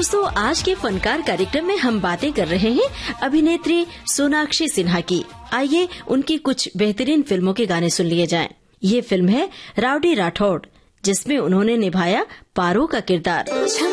दोस्तों, आज के फनकार कार्यक्रम में हम बातें कर रहे हैं अभिनेत्री सोनाक्षी सिन्हा की। आइए उनकी कुछ बेहतरीन फिल्मों के गाने सुन लिए जाएं। ये फिल्म है राउडी राठौड़, जिसमें उन्होंने निभाया पारो का किरदार।